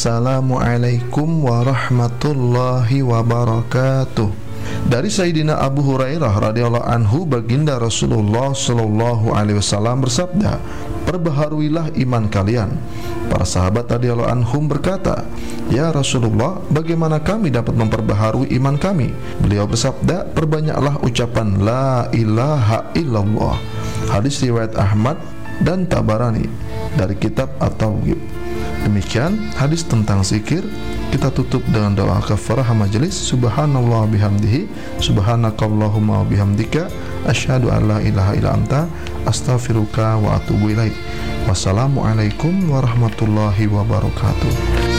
Assalamualaikum warahmatullahi wabarakatuh. Dari Sayyidina Abu Hurairah radhiyallahu anhu, baginda Rasulullah sallallahu alaihi wasallam bersabda, "Perbaharuilah iman kalian." Para sahabat radhiyallahu anhum berkata, "Ya Rasulullah, bagaimana kami dapat memperbaharui iman kami?" Beliau bersabda, "Perbanyaklah ucapan la ilaha illallah." Hadis riwayat Ahmad dan Tabarani dari kitab At-Tauhid. Demikian hadis tentang zikir. Kita tutup dengan doa kafarah majelis. Subhanallah bihamdihi, subhanakallahumma bihamdika, asyhadu an la ilaha illa anta, astaghfiruka wa atubu ilaik. Wassalamualaikum warahmatullahi wabarakatuh.